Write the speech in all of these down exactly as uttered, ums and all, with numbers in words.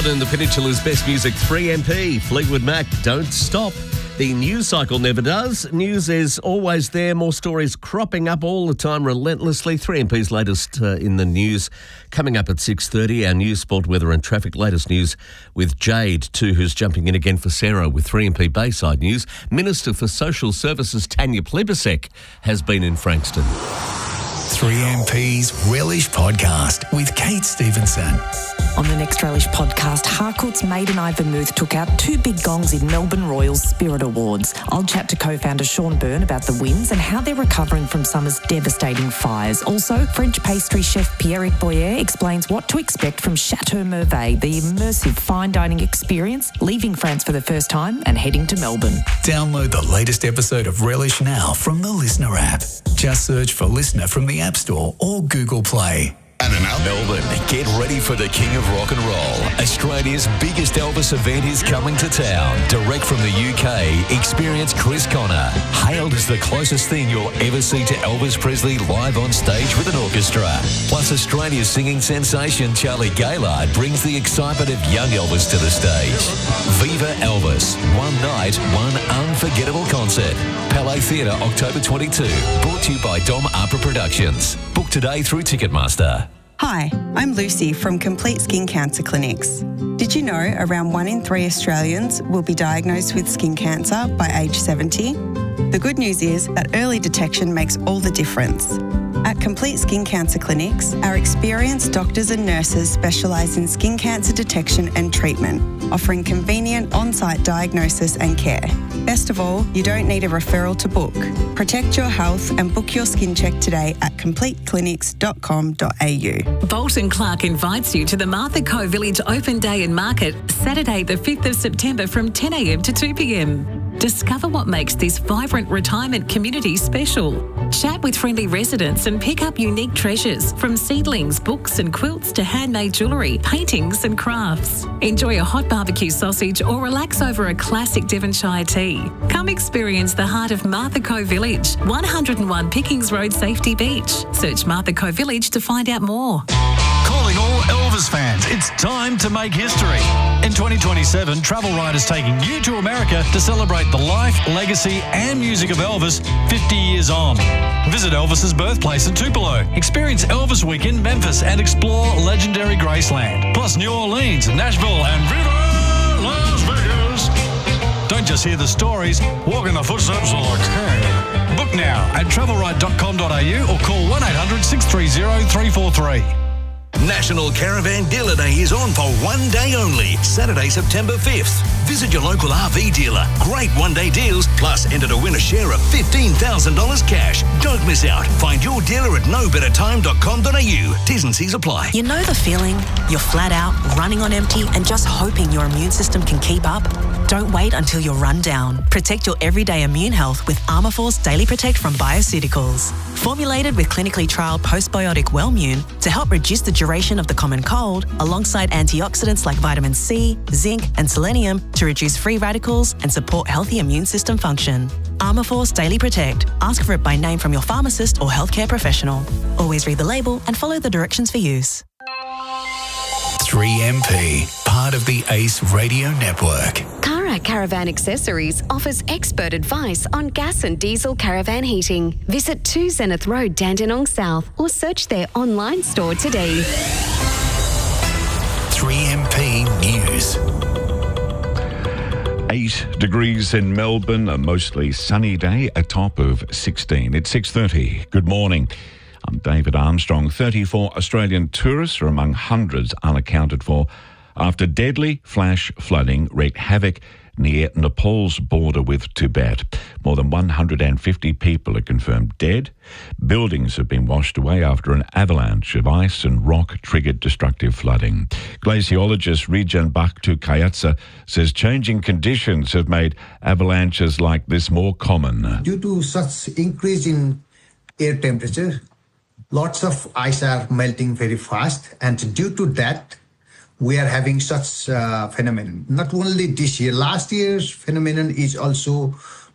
Often in the Peninsula's best music, three M P, Fleetwood Mac, Don't Stop. The news cycle never does. News is always there. More stories cropping up all the time relentlessly. three M P's latest uh, in the news coming up at six thirty. Our news, sport, weather and traffic. Latest news with Jade, too, who's jumping in again for Sarah with three M P Bayside News. Minister for Social Services Tanya Plibersek has been in Frankston. three M P's Relish Podcast with Kate Stevenson. On the next Relish Podcast, Harcourt's Maiden Eye Vermouth took out two big gongs in Melbourne Royals Spirit Awards. I'll chat to co-founder Sean Byrne about the wins and how they're recovering from summer's devastating fires. Also, French pastry chef Pierrick Boyer explains what to expect from Chateau Merveille, the immersive fine dining experience, leaving France for the first time and heading to Melbourne. Download the latest episode of Relish now from the Listener app. Just search for Listener from the App Store or Google Play. Melbourne, get ready for the King of Rock and Roll. Australia's biggest Elvis event is coming to town. Direct from the U K, experience Chris Connor. Hailed as the closest thing you'll ever see to Elvis Presley live on stage with an orchestra. Plus, Australia's singing sensation Charlie Gaylord brings the excitement of young Elvis to the stage. Viva Elvis. One night, one unforgettable concert. Palais Theatre, October twenty-second. Brought to you by Dom Opera Productions. Book today through Ticketmaster. Hi, I'm Lucy from Complete Skin Cancer Clinics. Did you know around one in three Australians will be diagnosed with skin cancer by age seventy? The good news is that early detection makes all the difference. At Complete Skin Cancer Clinics, our experienced doctors and nurses specialise in skin cancer detection and treatment, offering convenient on-site diagnosis and care. Best of all, you don't need a referral to book. Protect your health and book your skin check today at complete clinics dot com dot a u. Bolt and Clark invites you to the Martha Co Village Open Day and Market, Saturday the fifth of September from ten a m to two p m. Discover what makes this vibrant retirement community special. Chat with friendly residents and pick up unique treasures from seedlings, books and quilts to handmade jewellery, paintings and crafts. Enjoy a hot barbecue sausage or relax over a classic Devonshire tea. Come experience the heart of Martha Co Village, one oh one Pickings Road, Safety Beach. Search Martha Co Village to find out more. Calling all Elvis fans, it's time to make history. In twenty twenty-seven, Travel Ride is taking you to America to celebrate the life, legacy and music of Elvis fifty years on. Visit Elvis's birthplace in Tupelo. Experience Elvis Week in Memphis and explore legendary Graceland. Plus New Orleans, Nashville and Viva Las Vegas. Don't just hear the stories, walk in the footsteps of the king. Book now at travel ride dot com dot a u or call one eight hundred six three zero three four three. National Caravan Dealer Day is on for one day only, Saturday, September fifth. Visit your local R V dealer. Great one-day deals, plus enter to win a share of fifteen thousand dollars cash. Don't miss out. Find your dealer at no better time dot com dot a u. T's and C's apply. You know the feeling? You're flat out, running on empty and just hoping your immune system can keep up? Don't wait until you're run down. Protect your everyday immune health with Armourforce Daily Protect from Bioceuticals. Formulated with clinically trialled postbiotic Wellmune to help reduce the duration of the common cold, alongside antioxidants like vitamin C, zinc and selenium to reduce free radicals and support healthy immune system function. Armourforce Daily Protect. Ask for it by name from your pharmacist or healthcare professional. Always read the label and follow the directions for use. three M P, part of the Ace Radio Network. Cara Caravan Accessories offers expert advice on gas and diesel caravan heating. Visit two Zenith Road, Dandenong South or search their online store today. three M P News. Eight degrees in Melbourne, a mostly sunny day, a top of sixteen. It's six thirty. Good morning. I'm David Armstrong. thirty-four Australian tourists are among hundreds unaccounted for after deadly flash flooding wreaked havoc near Nepal's border with Tibet. More than one hundred fifty people are confirmed dead. Buildings have been washed away after an avalanche of ice and rock triggered destructive flooding. Glaciologist Rijan Bakhtu Kayatsa says changing conditions have made avalanches like this more common. Due to such increase in air temperature, lots of ice are melting very fast, and due to that, we are having such uh, phenomenon. Not only this year, last year's phenomenon is also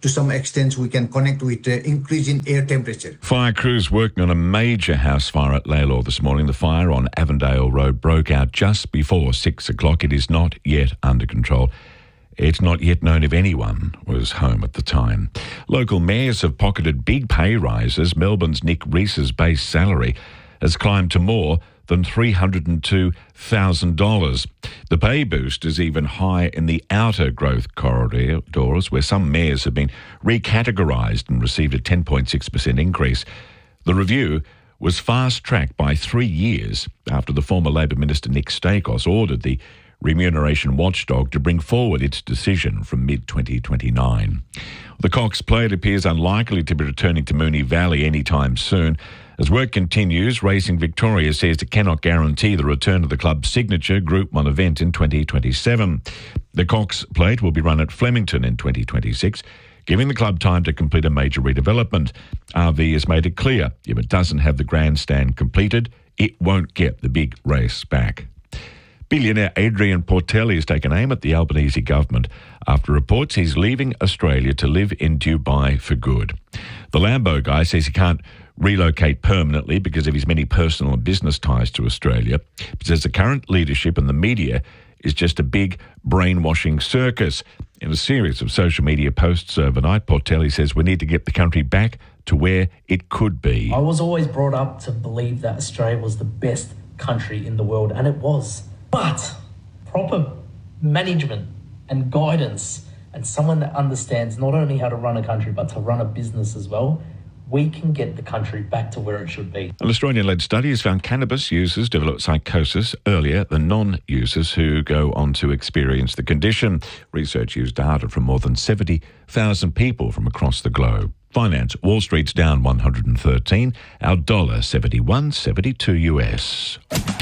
to some extent we can connect with the increase in air temperature. Fire crews working on a major house fire at Lalor this morning. The fire on Avondale Road broke out just before six o'clock. It is not yet under control. It's not yet known if anyone was home at the time. Local mayors have pocketed big pay rises. Melbourne's Nick Reese's base salary has climbed to more than three hundred two thousand dollars. The pay boost is even higher in the outer growth corridors, where some mayors have been recategorised and received a ten point six percent increase. The review was fast-tracked by three years after the former Labor Minister Nick Stakos ordered the remuneration watchdog to bring forward its decision from mid twenty twenty-nine. The Cox Plate appears unlikely to be returning to Moonee Valley anytime soon. As work continues, Racing Victoria says it cannot guarantee the return of the club's signature Group one event in twenty twenty-seven. The Cox Plate will be run at Flemington in twenty twenty-six, giving the club time to complete a major redevelopment. R V has made it clear if it doesn't have the grandstand completed, it won't get the big race back. Billionaire Adrian Portelli has taken aim at the Albanese government after reports he's leaving Australia to live in Dubai for good. The Lambo guy says he can't relocate permanently because of his many personal and business ties to Australia, but says the current leadership and the media is just a big brainwashing circus. In a series of social media posts overnight, Portelli says we need to get the country back to where it could be. I was always brought up to believe that Australia was the best country in the world, and it was. But proper management and guidance and someone that understands not only how to run a country but to run a business as well, we can get the country back to where it should be. An Australian-led study has found cannabis users develop psychosis earlier than non-users who go on to experience the condition. Research used data from more than seventy thousand people from across the globe. Finance, Wall Street's down one hundred thirteen, our dollar seventy-one seventy-two U S.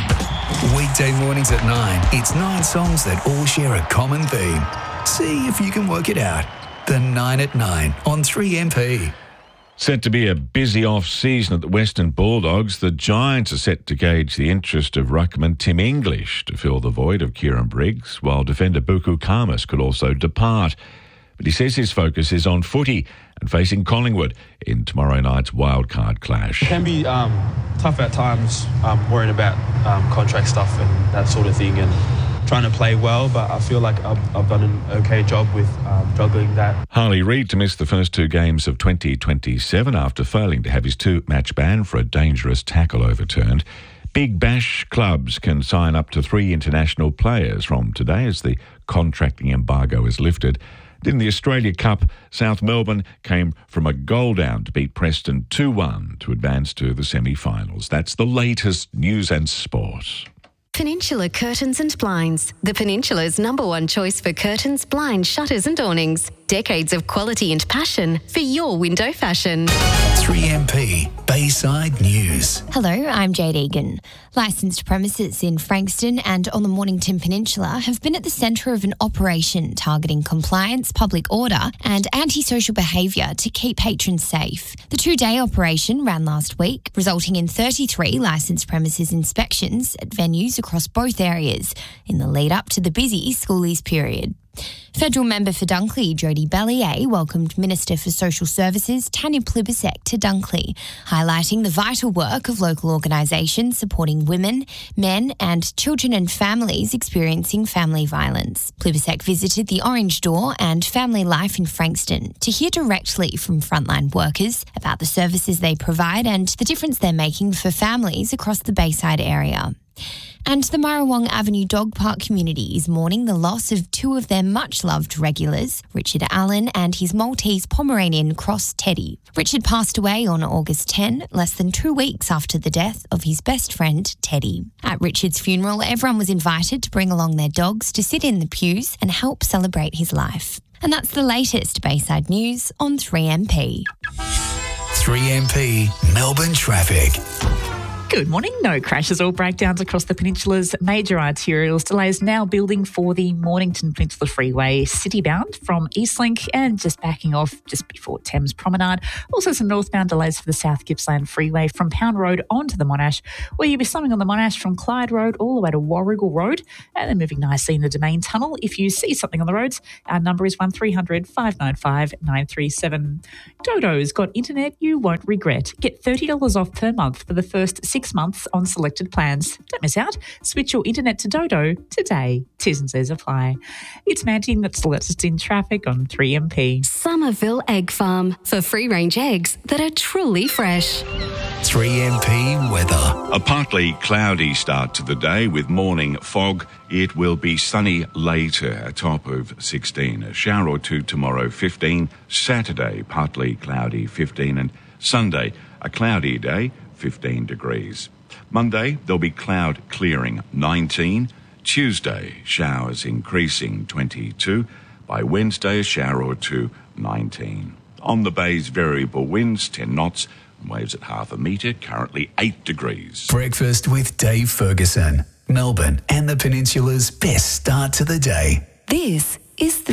Weekday mornings at nine, it's nine songs that all share a common theme. See if you can work it out. The nine at nine on three M P. Set to be a busy off-season at the Western Bulldogs, the Giants are set to gauge the interest of ruckman Tim English to fill the void of Kieran Briggs, while defender Buku Khamis could also depart. But he says his focus is on footy and facing Collingwood in tomorrow night's wildcard clash. It can be um, tough at times, um, worrying about um, contract stuff and that sort of thing, and trying to play well, but I feel like I've, I've done an okay job with um, juggling that. Harley Reid to miss the first two games of twenty twenty-seven after failing to have his two-match ban for a dangerous tackle overturned. Big Bash clubs can sign up to three international players from today as the contracting embargo is lifted. In the Australia Cup, South Melbourne came from a goal down to beat Preston two one to advance to the semi-finals. That's the latest news and sport. Peninsula Curtains and Blinds, the Peninsula's number one choice for curtains, blinds, shutters and awnings. Decades of quality and passion for your window fashion. three M P Bayside News. Hello, I'm Jade Egan. Licensed premises in Frankston and on the Mornington Peninsula have been at the centre of an operation targeting compliance, public order and antisocial behaviour to keep patrons safe. The two-day operation ran last week, resulting in thirty-three licensed premises inspections at venues across both areas in the lead up to the busy schoolies period. Federal member for Dunkley, Jodie Bellier, welcomed Minister for Social Services, Tanya Plibersek, to Dunkley, highlighting the vital work of local organisations supporting women, men and children and families experiencing family violence. Plibersek visited the Orange Door and Family Life in Frankston to hear directly from frontline workers about the services they provide and the difference they're making for families across the Bayside area. And the Marrawong Avenue Dog Park community is mourning the loss of two of their much-loved regulars, Richard Allen and his Maltese Pomeranian Cross Teddy. Richard passed away on August tenth, less than two weeks after the death of his best friend, Teddy. At Richard's funeral, everyone was invited to bring along their dogs to sit in the pews and help celebrate his life. And that's the latest Bayside News on three M P. three M P Melbourne Traffic. Good morning. No crashes or breakdowns across the peninsula's major arterials. Delays now building for the Mornington Peninsula Freeway citybound from Eastlink and just backing off just before Thames Promenade. Also some northbound delays for the South Gippsland Freeway from Pound Road onto the Monash, where you'll be slowing on the Monash from Clyde Road all the way to Warrigal Road, and then moving nicely in the Domain Tunnel. If you see something on the roads, our number is one three hundred five nine five nine three seven. Dodo's got internet you won't regret. Get thirty dollars off per month for the first six months on selected plans. Don't miss out. Switch your internet to Dodo today. T's and C's apply. It's Mandy that's latest in traffic on three M P. Somerville Egg Farm for free-range eggs that are truly fresh. three M P weather. A partly cloudy start to the day with morning fog. It will be sunny later, a top of sixteen. A shower or two tomorrow, fifteen. Saturday, partly cloudy, fifteen. And Sunday, a cloudy day, fifteen degrees. Monday, there'll be cloud clearing, nineteen. Tuesday, showers increasing, twenty-two. By Wednesday, a shower or two, nineteen. On the bay's variable winds, ten knots. Waves at half a metre, currently eight degrees. Breakfast with Dave Ferguson. Melbourne and the Peninsula's best start to the day. This is